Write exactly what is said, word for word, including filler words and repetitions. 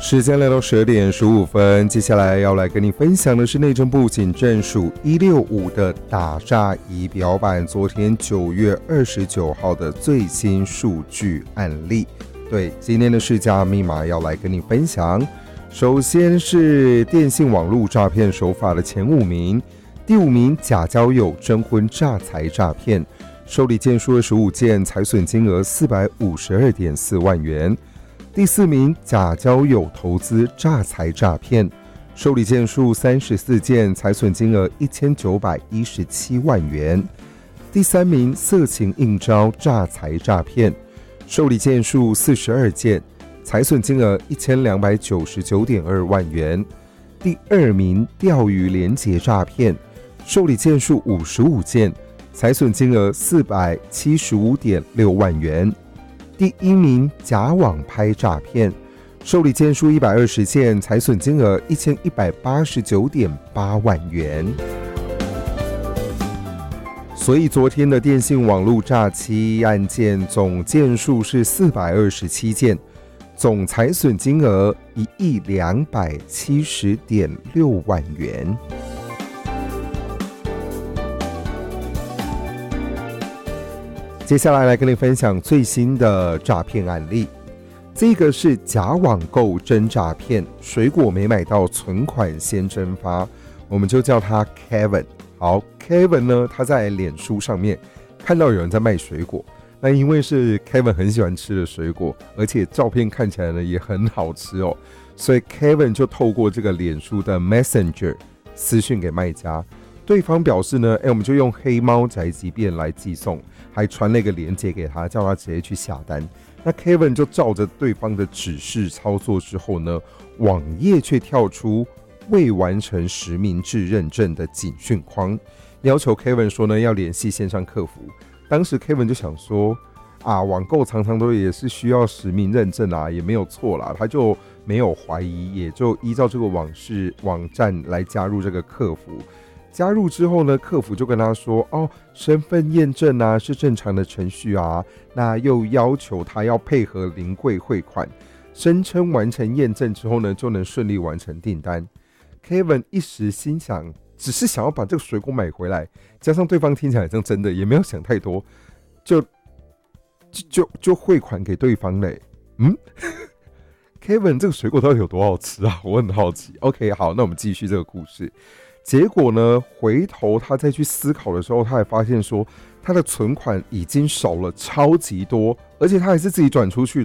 时间来到十二点十五分，接下来要来跟你分享的是内政部警政署一六五的打诈仪表板，昨天九月二十九号的最新数据案例。对，今天的市价密码要来跟你分享。首先是电信网络诈骗手法的前五名，第五名假交友征婚诈财诈骗，受理件数二十五件，财损金额四百五十二点四万元。第四名假交友投资诈财诈骗，受理件数三十四件，财损金额一千九百一十七万元。第三名色情应招诈财诈骗，受理件数四十二件，财损金额一千两百九十九点二万元。第二名钓鱼连结诈骗，受理件数五十五件，财损金额四百七十五点六万元。第一名假网拍诈骗，受理件数一百二十件，财损金额一千一百八十九点八万元。所以昨天的电信网络诈欺案件总件数是四百二十七件，总财损金额一亿两百七十点六万元。接下来来跟你分享最新的诈骗案例，这个是假网购真诈骗，水果没买到，存款先蒸发，我们就叫他 Kevin。 好， Kevin 呢，他在脸书上面看到有人在卖水果，那因为是 Kevin 很喜欢吃的水果，而且照片看起来呢也很好吃哦，所以 Kevin 就透过这个脸书的 Messenger 私讯给卖家，对方表示呢，欸、我们就用黑猫宅急便来寄送，还传了一个链接给他，叫他直接去下单。那 Kevin 就照着对方的指示操作之后呢，网页却跳出未完成实名制认证的警讯框，要求 Kevin 说呢要联系线上客服。当时 Kevin 就想说啊，网购常常都也是需要实名认证啊，也没有错啦，他就没有怀疑，也就依照这个网市网站来加入这个客服。加入之后呢，客服就跟他说，哦，身份验证啊是正常的程序啊，那又要求他要配合临柜汇款，声称完成验证之后呢，就能顺利完成订单。Kevin 一时心想，只是想要把这个水果买回来，加上对方听起来像真的，也没有想太多，就就就汇款给对方嘞。嗯，Kevin 这个水果到底有多好吃啊？我很好奇。OK， 好，那我们继续这个故事。结果呢，回头他再去思考的时候，他还发现说，他的存款已经少了超级多，而且他还是自己转出去